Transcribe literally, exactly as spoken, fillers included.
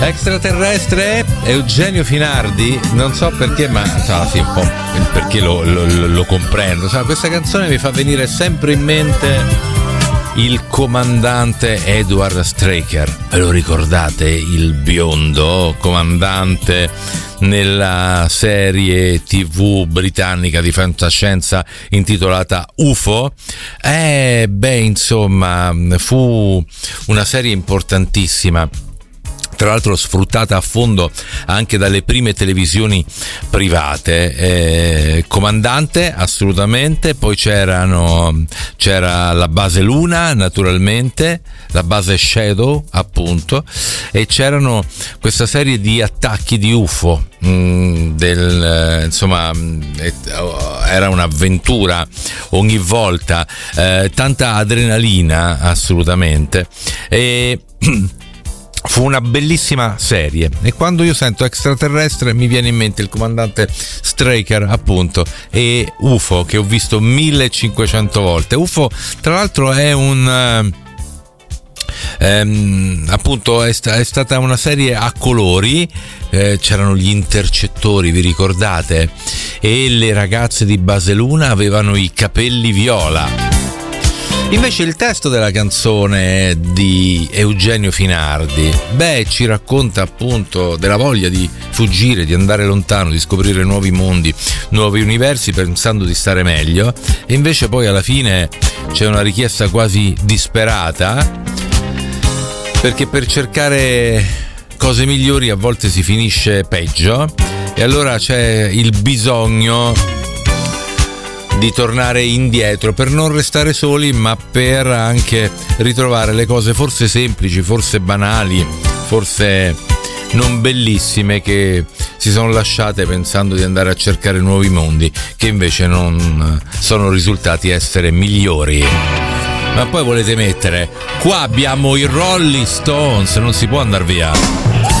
Extraterrestre, Eugenio Finardi, non so perché, ma so, sì, un po' perché lo, lo, lo comprendo. So, questa canzone mi fa venire sempre in mente il comandante Edward Straker. Ve lo ricordate? Il biondo comandante nella serie tivù britannica di fantascienza intitolata U F O. Eh, beh, insomma, fu una serie importantissima, tra l'altro sfruttata a fondo anche dalle prime televisioni private. Eh, comandante, assolutamente. Poi c'erano c'era la base Luna, naturalmente, la base Shadow, appunto, e c'erano questa serie di attacchi di U F O. Mh, del, insomma, era un'avventura ogni volta, eh, tanta adrenalina, assolutamente. E fu una bellissima serie, e quando io sento extraterrestre mi viene in mente il comandante Straker, appunto, e U F O, che ho visto millecinquecento volte. U F O, tra l'altro, è un ehm, appunto è, sta, è stata una serie a colori. Eh, c'erano gli intercettori, vi ricordate? E le ragazze di Base Luna avevano i capelli viola. Invece il testo della canzone di Eugenio Finardi, beh, ci racconta appunto della voglia di fuggire, di andare lontano, di scoprire nuovi mondi, nuovi universi, pensando di stare meglio, e invece poi alla fine c'è una richiesta quasi disperata, perché per cercare cose migliori a volte si finisce peggio, e allora c'è il bisogno di tornare indietro per non restare soli, ma per anche ritrovare le cose forse semplici, forse banali, forse non bellissime, che si sono lasciate pensando di andare a cercare nuovi mondi, che invece non sono risultati essere migliori. Ma poi volete mettere qua abbiamo i Rolling Stones, non si può andare via.